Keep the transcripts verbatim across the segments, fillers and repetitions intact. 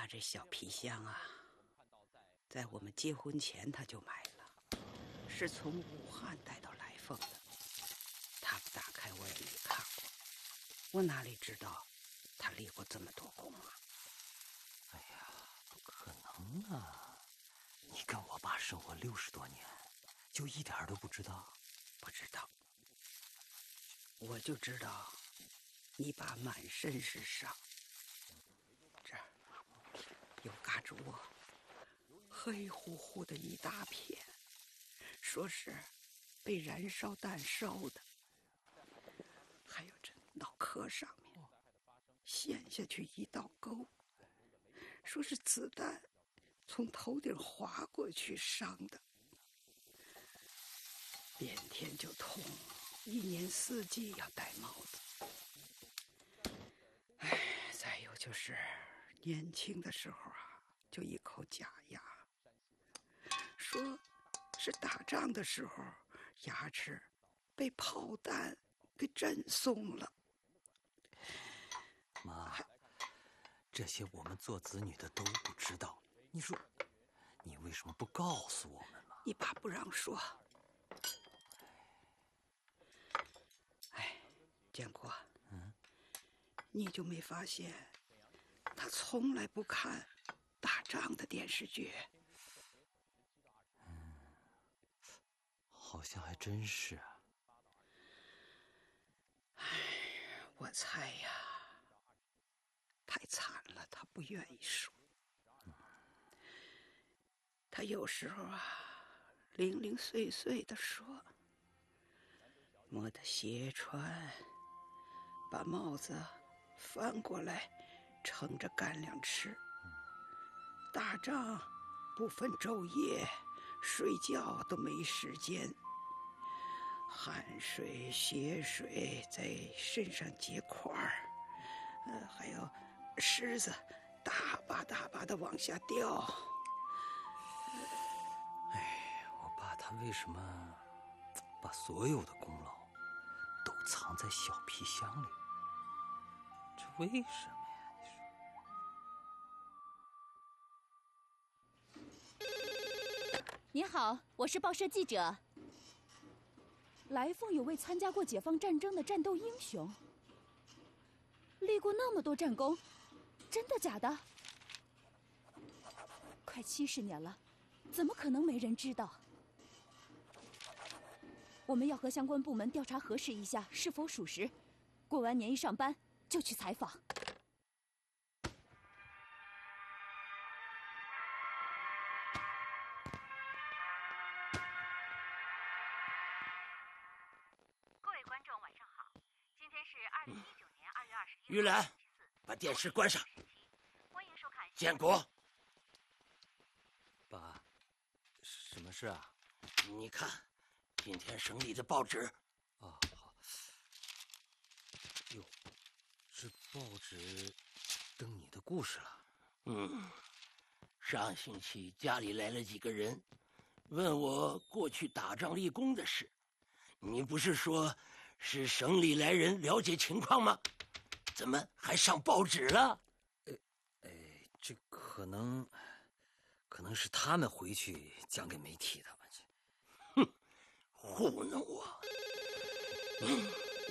爸这小皮箱啊，在我们结婚前他就买了，是从武汉带到来凤的。他不打开我也没看过，我哪里知道他立过这么多功啊？ 哎呀，不可能啊！你跟我爸生活六十多年，就一点都不知道？ 不知道，我就知道你爸满身是伤，这儿有嘎吱窝，黑乎乎的一大片，说是被燃烧弹烧的。还有这脑壳上面陷下去一道沟，说是子弹从头顶划过去伤的。变天就痛，一年四季要戴帽子。哎，再有就是年轻的时候啊，就一口假牙，说是打仗的时候牙齿被炮弹给震松了。 妈，这些我们做子女的都不知道，你说你为什么不告诉我们呢？ 你爸不让说。哎，建国，嗯，你就没发现他从来不看打仗的电视剧？ 嗯，好像还真是啊。 哎，我猜呀，太惨了，他不愿意说。他有时候啊，零零碎碎的说，磨得鞋穿，把帽子翻过来盛着干粮吃。打仗不分昼夜，睡觉都没时间，汗水血水在身上结块儿，呃，还有虱子大把大把的往下掉。 哎，我爸他为什么把所有的功劳都藏在小皮箱里？这为什么呀？你说。 您好，我是报社记者。来凤有位参加过解放战争的战斗英雄，立过那么多战功，真的假的？快七十年了，怎么可能没人知道？我们要和相关部门调查核实一下是否属实，过完年一上班就去采访。 玉兰，把电视关上。建国， 爸，什么事啊？ 你看，今天省里的报纸。 哦，好。哟，这报纸登你的故事了。 嗯，上星期家里来了几个人，问我过去打仗立功的事。你不是说是省里来人了解情况吗？怎么还上报纸了？ 呃，哎，这可能，可能是他们回去讲给媒体的吧？ 哼，糊弄我！嗯，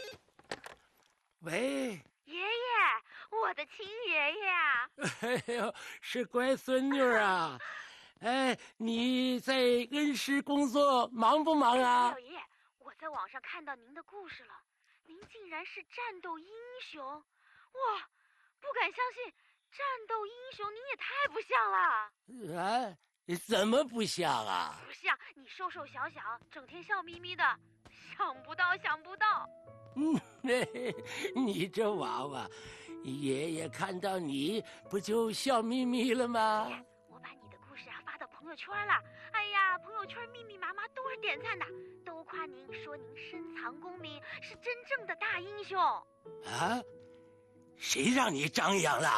喂， 爷爷，我的亲爷爷啊！ 哎呦，是乖孙女啊！哎，你在恩施工作忙不忙啊？ 老爷，我在网上看到您的故事了，您竟然是战斗英雄！哇，不敢相信，战斗英雄您也太不像了。 啊，怎么不像啊？ 不像，你瘦瘦小小，整天笑眯眯的，想不到，想不到。 嗯，你这娃娃，爷爷看到你不就笑眯眯了吗？ 爷爷，我把你的故事啊发到朋友圈了，哎呀，朋友圈密密麻麻都是点赞的，都夸您，说您深藏功名，是真正的大英雄。 啊？谁让你张扬了？